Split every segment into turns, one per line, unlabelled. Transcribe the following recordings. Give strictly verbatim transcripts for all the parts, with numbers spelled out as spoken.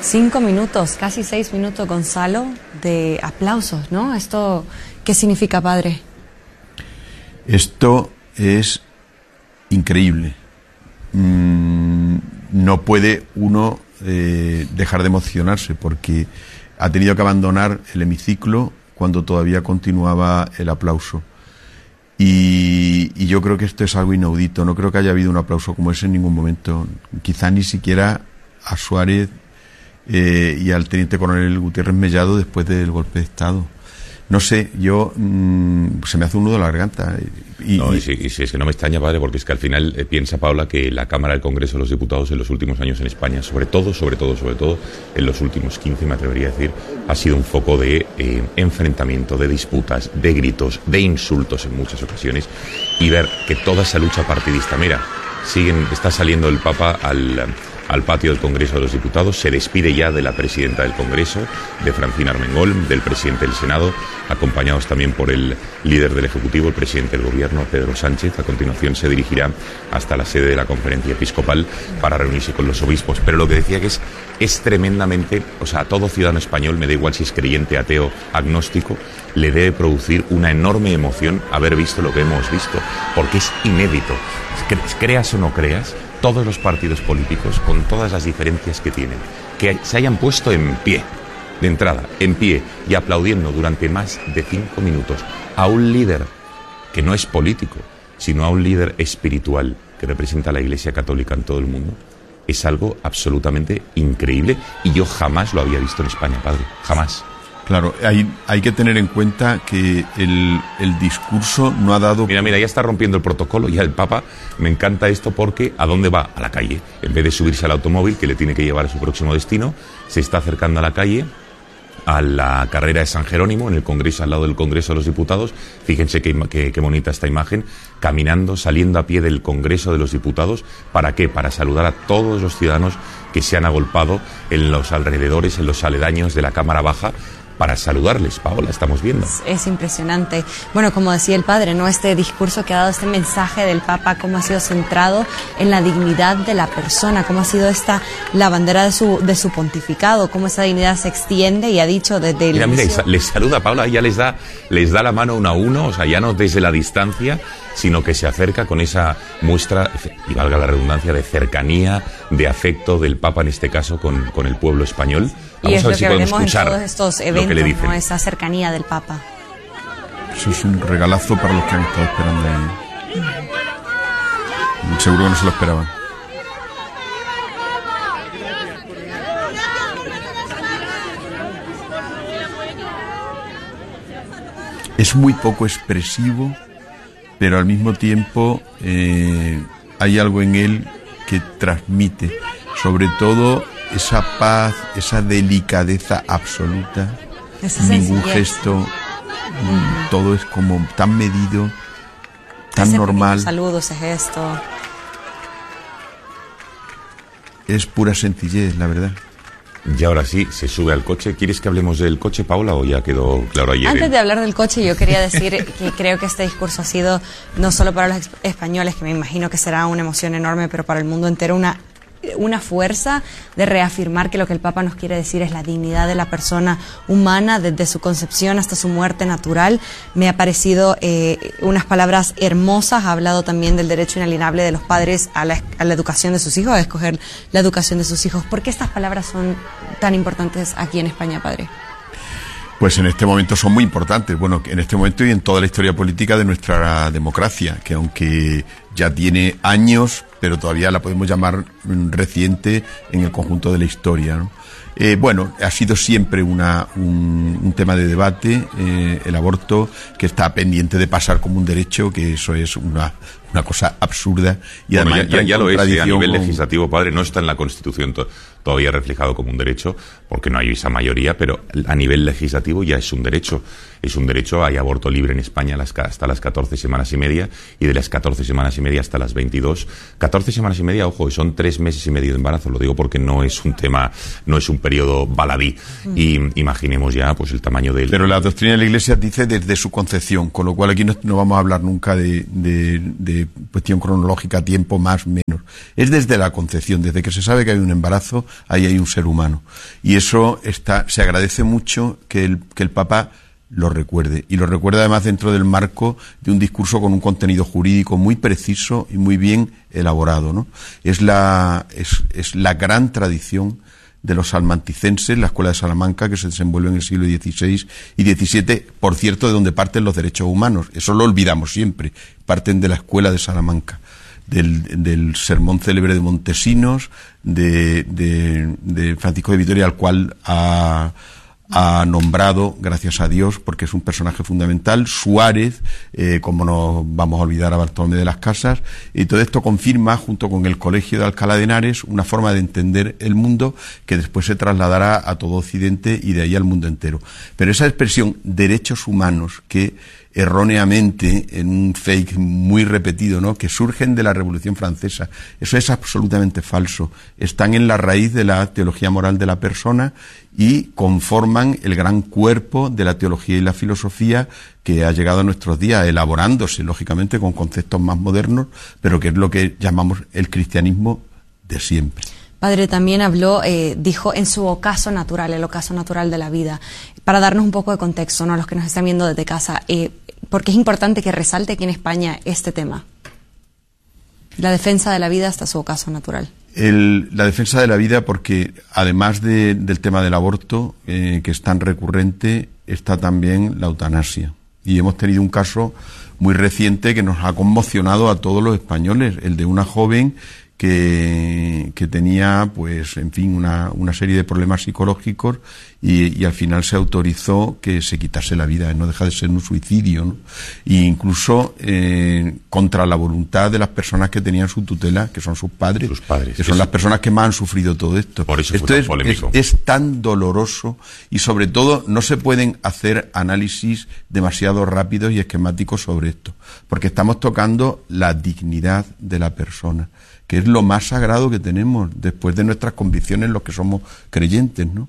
Cinco minutos, casi seis minutos, Gonzalo, de aplausos, ¿no? ¿Esto qué significa, padre?
Esto es increíble. Mm, no puede uno eh, dejar de emocionarse porque ha tenido que abandonar el hemiciclo cuando todavía continuaba el aplauso. Y, y yo creo que esto es algo inaudito. No creo que haya habido un aplauso como ese en ningún momento. Quizá ni siquiera a Suárez eh, y al teniente coronel Gutiérrez Mellado después del golpe de Estado. No sé, yo mmm, se me hace un nudo en la garganta. Y,
no,
y,
y si, y si es que no me extraña, padre, porque es que al final eh, piensa Paula que la Cámara del Congreso de los Diputados en los últimos años en España, sobre todo, sobre todo, sobre todo, en los últimos quince, me atrevería a decir, ha sido un foco de eh, enfrentamiento, de disputas, de gritos, de insultos en muchas ocasiones, y ver que toda esa lucha partidista, mira, siguen, está saliendo el Papa al... al patio del Congreso de los Diputados, se despide ya de la presidenta del Congreso, de Francina Armengol, del presidente del Senado, acompañados también por el líder del Ejecutivo, el presidente del Gobierno, Pedro Sánchez. A continuación se dirigirá hasta la sede de la Conferencia Episcopal para reunirse con los obispos. Pero lo que decía que es, es tremendamente, o sea, a todo ciudadano español, me da igual si es creyente, ateo, agnóstico, le debe producir una enorme emoción haber visto lo que hemos visto, porque es inédito. Creas o no creas, todos los partidos políticos, con todas las diferencias que tienen, que se hayan puesto en pie, de entrada, en pie, y aplaudiendo durante más de cinco minutos a un líder que no es político, sino a un líder espiritual que representa a la Iglesia Católica en todo el mundo, es algo absolutamente increíble, y yo jamás lo había visto en España, padre, jamás.
Claro, hay, hay que tener en cuenta que el, el discurso no ha dado...
Mira, mira, ya está rompiendo el protocolo, ya el Papa, me encanta esto porque ¿a dónde va? A la calle. En vez de subirse al automóvil que le tiene que llevar a su próximo destino, se está acercando a la calle, a la carrera de San Jerónimo, en el Congreso, al lado del Congreso de los Diputados. Fíjense qué, qué, qué bonita esta imagen, caminando, saliendo a pie del Congreso de los Diputados. ¿Para qué? Para saludar a todos los ciudadanos que se han agolpado en los alrededores, en los aledaños de la Cámara Baja, para saludarles. Paola, estamos viendo.
Es, es impresionante. Bueno, como decía el padre, ¿no? Este discurso que ha dado, este mensaje del Papa, cómo ha sido centrado en la dignidad de la persona, cómo ha sido esta la bandera de su de su pontificado, cómo esa dignidad se extiende, y ha dicho desde el
Mira, mira,
inicio...
les saluda Paola, ya les da, les da la mano uno a uno, o sea, ya no desde la distancia, sino que se acerca con esa muestra, y valga la redundancia, de cercanía, de afecto del Papa, en este caso, con, con el pueblo español.
Vamos y es a ver lo si que podemos escuchar en todos estos eventos,
que le dicen.
¿no? Esa cercanía del Papa.
Eso es un regalazo para los que han estado esperando ahí. Seguro que no se lo esperaban. Es muy poco expresivo, pero al mismo tiempo eh, hay algo en él que transmite, sobre todo esa paz, esa delicadeza absoluta,
esa
ningún
sencillez.
gesto, uh-huh. Todo es como tan medido, tan
ese
normal.
Saludo, ese gesto.
Es pura sencillez, la verdad.
Y ahora sí, se sube al coche. ¿Quieres que hablemos del coche, Paula, o ya quedó claro ayer?
Antes de hablar del coche, yo quería decir que creo que este discurso ha sido, no solo para los españoles, que me imagino que será una emoción enorme, pero para el mundo entero una una fuerza de reafirmar que lo que el Papa nos quiere decir es la dignidad de la persona humana desde su concepción hasta su muerte natural. Me ha parecido eh, unas palabras hermosas. Ha hablado también del derecho inalienable de los padres a la, a la educación de sus hijos, a escoger la educación de sus hijos. ¿Por qué estas palabras son tan importantes aquí en España, padre?
Pues en este momento son muy importantes. Bueno, en este momento y en toda la historia política de nuestra democracia, que aunque ya tiene años, pero todavía la podemos llamar reciente en el conjunto de la historia, ¿no? Eh, bueno, ha sido siempre una, un, un tema de debate, eh, el aborto, que está pendiente de pasar como un derecho, que eso es una, una cosa absurda. Y
bueno,
además
ya, ya, ya lo es, eh, a nivel
con...
legislativo, padre, no está en la Constitución to- todavía reflejado como un derecho, porque no hay esa mayoría, pero a nivel legislativo ya es un derecho. Es un derecho, hay aborto libre en España las, hasta las catorce semanas y media, y de las catorce semanas y media hasta las veintidós, catorce catorce semanas y media, ojo, y son tres meses y medio de embarazo. Lo digo porque no es un tema, no es un periodo baladí. Mm. Y imaginemos ya pues el tamaño del...
Pero la doctrina de la Iglesia dice desde su concepción, con lo cual aquí no, no vamos a hablar nunca de, de, de cuestión cronológica, tiempo más, menos. Es desde la concepción, desde que se sabe que hay un embarazo, ahí hay un ser humano. Y eso está, se agradece mucho que el, que el Papa lo recuerde, y lo recuerda además dentro del marco de un discurso con un contenido jurídico muy preciso y muy bien elaborado, ¿no? Es la, es, es la gran tradición de los salmanticenses, la escuela de Salamanca, que se desenvuelve en el siglo dieciséis y diecisiete, por cierto, de donde parten los derechos humanos. Eso lo olvidamos siempre, parten de la escuela de Salamanca, del, del sermón célebre de Montesinos, de, de, de Francisco de Vitoria, al cual ha... ha nombrado, gracias a Dios, porque es un personaje fundamental, Suárez, eh, como no vamos a olvidar a Bartolomé de las Casas, y todo esto confirma, junto con el Colegio de Alcalá de Henares, una forma de entender el mundo que después se trasladará a todo Occidente y de ahí al mundo entero. Pero esa expresión, derechos humanos, que erróneamente, en un fake muy repetido, ¿no?, que surgen de la Revolución Francesa, eso es absolutamente falso. Están en la raíz de la teología moral de la persona y conforman el gran cuerpo de la teología y la filosofía que ha llegado a nuestros días, elaborándose, lógicamente, con conceptos más modernos, pero que es lo que llamamos el cristianismo de siempre.
Padre, también habló, eh, dijo, en su ocaso natural, el ocaso natural de la vida. Para darnos un poco de contexto, ¿no?, a los que nos están viendo desde casa, eh, porque es importante que resalte aquí en España este tema. La defensa de la vida hasta su ocaso natural.
El, la defensa de la vida, porque además de, del tema del aborto, eh, que es tan recurrente, está también la eutanasia. Y hemos tenido un caso muy reciente que nos ha conmocionado a todos los españoles, el de una joven que, que tenía, pues, en fin, una, una serie de problemas psicológicos y, y al final se autorizó que se quitase la vida. No deja de ser un suicidio, ¿no? E incluso eh, contra la voluntad de las personas que tenían su tutela, que son sus padres,
sus padres
que son
es...
las personas que más han sufrido todo esto.
Por eso
esto
fue tan
es,
polémico.
Es, es tan doloroso y sobre todo no se pueden hacer análisis demasiado rápidos y esquemáticos sobre esto, porque estamos tocando la dignidad de la persona, que es lo más sagrado que tenemos después de nuestras convicciones, los que somos creyentes, ¿no?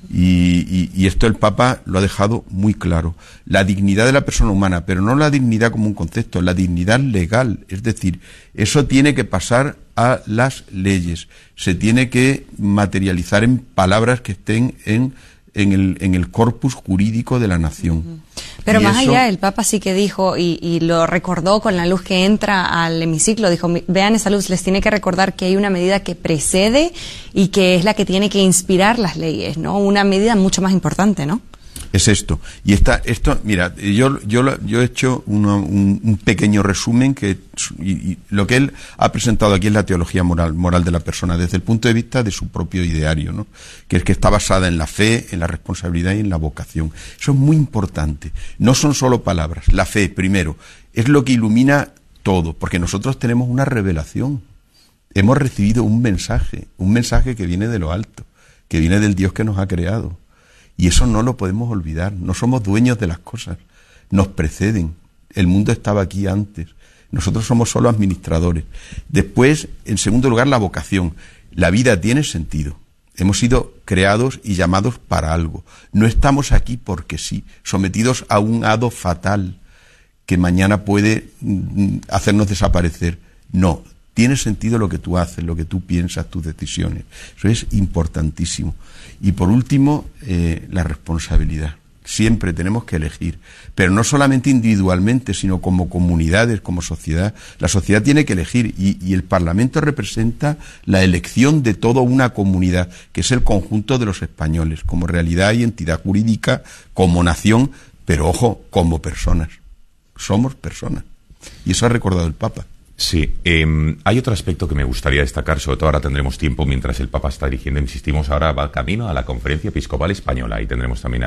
Y, y, y esto el Papa lo ha dejado muy claro. La dignidad de la persona humana, pero no la dignidad como un concepto, la dignidad legal. Es decir, eso tiene que pasar a las leyes, se tiene que materializar en palabras que estén en, en, el, en el corpus jurídico de la nación. Uh-huh.
Pero
y
más
eso...
allá, el Papa sí que dijo, y, y lo recordó con la luz que entra al hemiciclo, dijo, vean esa luz, les tiene que recordar que hay una medida que precede y que es la que tiene que inspirar las leyes, ¿no? Una medida mucho más importante, ¿no?
Es esto. Y esta, esto, mira, yo, yo, yo he hecho uno, un, un pequeño resumen que y, y lo que él ha presentado aquí es la teología moral, moral de la persona, desde el punto de vista de su propio ideario, ¿no? Que es que está basada en la fe, en la responsabilidad y en la vocación. Eso es muy importante. No son solo palabras. La fe, primero, es lo que ilumina todo, porque nosotros tenemos una revelación. Hemos recibido un mensaje, un mensaje que viene de lo alto, que viene del Dios que nos ha creado. Y eso no lo podemos olvidar. No somos dueños de las cosas. Nos preceden. El mundo estaba aquí antes. Nosotros somos solo administradores. Después, en segundo lugar, la vocación. La vida tiene sentido. Hemos sido creados y llamados para algo. No estamos aquí porque sí, sometidos a un hado fatal que mañana puede mm, hacernos desaparecer. No. Tiene sentido lo que tú haces, lo que tú piensas, tus decisiones. Eso es importantísimo. Y por último, eh, la responsabilidad. Siempre tenemos que elegir, pero no solamente individualmente, sino como comunidades, como sociedad. La sociedad tiene que elegir y, y el Parlamento representa la elección de toda una comunidad, que es el conjunto de los españoles, como realidad y entidad jurídica, como nación, pero ojo, como personas. Somos personas. Y eso ha recordado el Papa.
Sí, eh, hay otro aspecto que me gustaría destacar, sobre todo ahora tendremos tiempo mientras el Papa está dirigiendo, insistimos, ahora va camino a la Conferencia Episcopal Española y tendremos también a,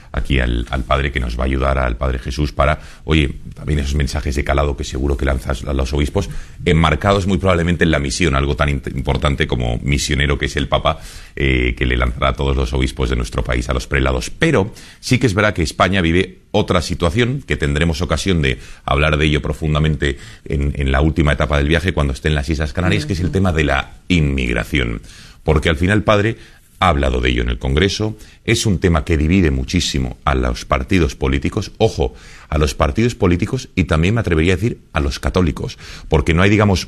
aquí al, al Padre, que nos va a ayudar al Padre Jesús para, oye, también esos mensajes de calado que seguro que lanzas a los obispos, enmarcados muy probablemente en la misión, algo tan importante como misionero que es el Papa, eh, que le lanzará a todos los obispos de nuestro país, a los prelados. Pero sí que es verdad que España vive otra situación, que tendremos ocasión de hablar de ello profundamente en, en la última etapa del viaje, cuando esté en las Islas Canarias, que es el tema de la inmigración. Porque al final, Padre, ha hablado de ello en el Congreso, es un tema que divide muchísimo a los partidos políticos, ojo, a los partidos políticos y también me atrevería a decir a los católicos, porque no hay, digamos,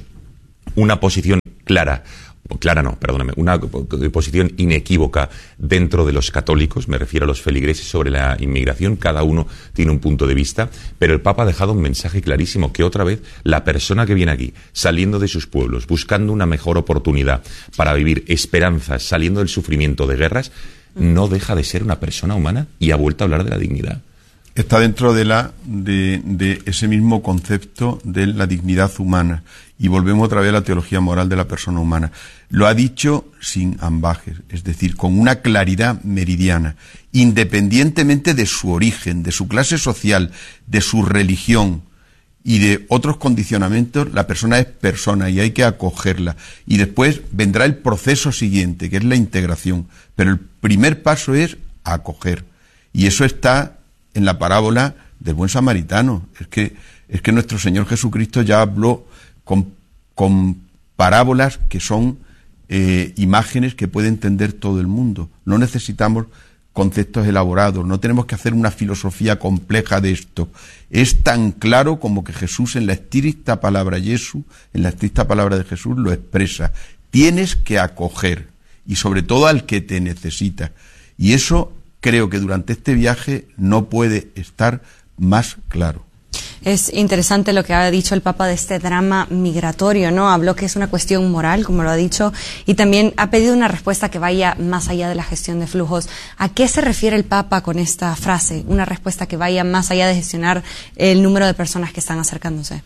una posición clara, clara no, perdóname, una posición inequívoca dentro de los católicos, me refiero a los feligreses sobre la inmigración, cada uno tiene un punto de vista, pero el Papa ha dejado un mensaje clarísimo, que otra vez la persona que viene aquí, saliendo de sus pueblos, buscando una mejor oportunidad para vivir esperanzas, saliendo del sufrimiento de guerras, no deja de ser una persona humana y ha vuelto a hablar de la dignidad.
Está dentro de la de, de ese mismo concepto de la dignidad humana, y volvemos otra vez a la teología moral de la persona humana. Lo ha dicho sin ambajes, es decir, con una claridad meridiana, independientemente de su origen, de su clase social, de su religión y de otros condicionamientos. La persona es persona y hay que acogerla, y después vendrá el proceso siguiente, que es la integración, pero el primer paso es acoger, y eso está en la parábola del buen samaritano. Es que, es que nuestro Señor Jesucristo ya habló con, con parábolas que son eh, imágenes que puede entender todo el mundo. No necesitamos conceptos elaborados, no tenemos que hacer una filosofía compleja de esto. Es tan claro como que Jesús, en la estricta palabra Jesús, en la estricta palabra de Jesús, lo expresa. Tienes que acoger, y sobre todo al que te necesita. Y eso creo que durante este viaje no puede estar más claro.
Es interesante lo que ha dicho el Papa de este drama migratorio, ¿no? Habló que es una cuestión moral, como lo ha dicho, y también ha pedido una respuesta que vaya más allá de la gestión de flujos. ¿A qué se refiere el Papa con esta frase? Una respuesta que vaya más allá de gestionar el número de personas que están acercándose.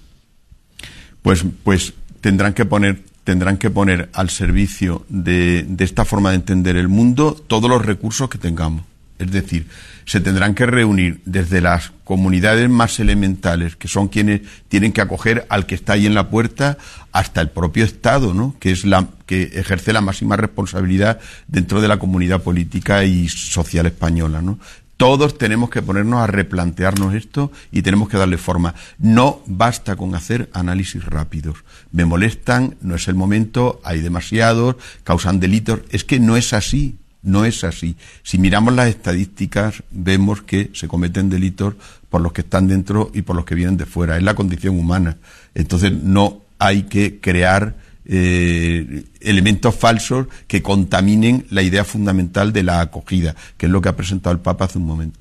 Pues, pues tendrán que poner, tendrán que poner al servicio de, de esta forma de entender el mundo todos los recursos que tengamos. Es decir, se tendrán que reunir desde las comunidades más elementales, que son quienes tienen que acoger al que está ahí en la puerta, hasta el propio Estado, ¿no?, que es la que ejerce la máxima responsabilidad dentro de la comunidad política y social española, ¿no? Todos tenemos que ponernos a replantearnos esto y tenemos que darle forma. No basta con hacer análisis rápidos. Me molestan, no es el momento, hay demasiados, causan delitos. Es que no es así. No es así. Si miramos las estadísticas, vemos que se cometen delitos por los que están dentro y por los que vienen de fuera. Es la condición humana. Entonces no hay que crear eh, elementos falsos que contaminen la idea fundamental de la acogida, que es lo que ha presentado el Papa hace un momento.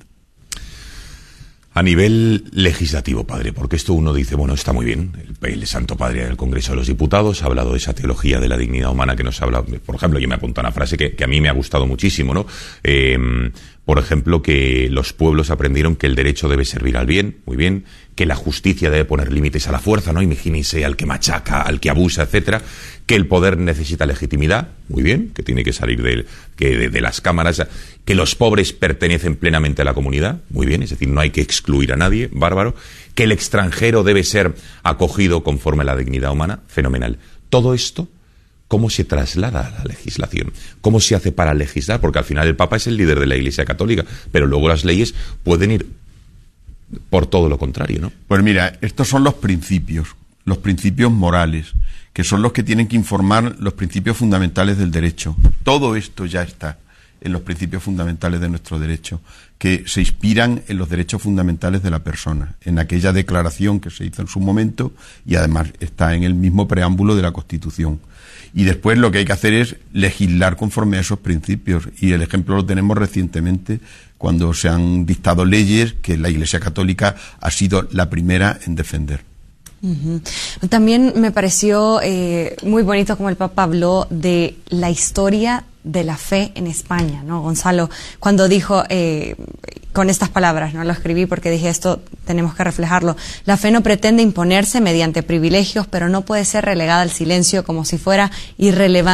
A nivel legislativo, Padre, porque esto uno dice, bueno, está muy bien, el, el Santo Padre del Congreso de los Diputados ha hablado de esa teología de la dignidad humana que nos habla, por ejemplo, yo me apunto a una frase que, que a mí me ha gustado muchísimo, ¿no? Eh, por ejemplo, que los pueblos aprendieron que el derecho debe servir al bien, muy bien, que la justicia debe poner límites a la fuerza, ¿no? Imagínense al que machaca, al que abusa, etcétera, que el poder necesita legitimidad, muy bien, que tiene que salir de, que de, de las cámaras, que los pobres pertenecen plenamente a la comunidad, muy bien, es decir, no hay que excluir a nadie, bárbaro, que el extranjero debe ser acogido conforme a la dignidad humana, fenomenal. Todo esto, ¿cómo se traslada a la legislación? ¿Cómo se hace para legislar? Porque al final el Papa es el líder de la Iglesia Católica, pero luego las leyes pueden ir por todo lo contrario, ¿no?
Pues mira, estos son los principios, los principios morales, que son los que tienen que informar los principios fundamentales del derecho. Todo esto ya está en los principios fundamentales de nuestro derecho, que se inspiran en los derechos fundamentales de la persona, en aquella declaración que se hizo en su momento y además está en el mismo preámbulo de la Constitución. Y después lo que hay que hacer es legislar conforme a esos principios, y el ejemplo lo tenemos recientemente cuando se han dictado leyes que la Iglesia Católica ha sido la primera en defender.
Uh-huh. También me pareció eh, muy bonito como el Papa habló de la historia de la fe en España, ¿no, Gonzalo? Cuando dijo, eh, con estas palabras, ¿no? Lo escribí porque dije esto tenemos que reflejarlo. La fe no pretende imponerse mediante privilegios, pero no puede ser relegada al silencio como si fuera irrelevante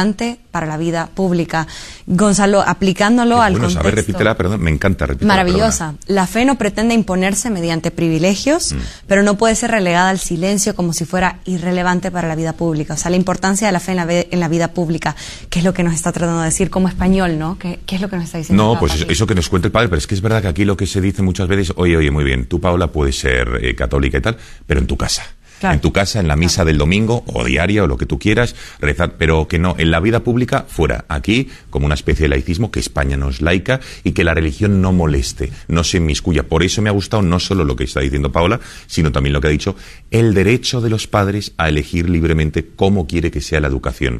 para la vida pública. Gonzalo, aplicándolo
Qué
al
bueno,
contexto...
a ver, repítela, perdón, me encanta repítela.
Maravillosa.
Perdona.
La fe no pretende imponerse mediante privilegios, mm. pero no puede ser relegada al silencio como si fuera irrelevante para la vida pública. O sea, la importancia de la fe en la, en la vida pública, que es lo que nos está tratando de decir como español, ¿no? ¿Qué, qué es lo que nos está diciendo?
No, pues eso, eso que nos cuenta el padre, pero es que es verdad que aquí lo que se dice muchas veces, oye, oye, muy bien, tú, Paula, puedes ser eh, católica y tal, pero en tu casa. Claro. En tu casa, en la misa claro. del domingo, o diaria, o lo que tú quieras, rezar, pero que no, en la vida pública, fuera. Aquí, como una especie de laicismo, que España no es laica y que la religión no moleste, no se inmiscuya. Por eso me ha gustado no solo lo que está diciendo Paula, sino también lo que ha dicho, el derecho de los padres a elegir libremente cómo quiere que sea la educación.